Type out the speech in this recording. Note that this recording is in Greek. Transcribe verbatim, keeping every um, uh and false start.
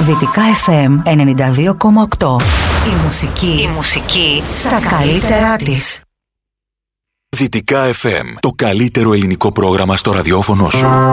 Δυτικά εφ εμ ενενήντα δύο κόμμα οκτώ. Η μουσική, η μουσική στα καλύτερά της. Δυτικά εφ εμ, το καλύτερο ελληνικό πρόγραμμα στο ραδιόφωνο σου.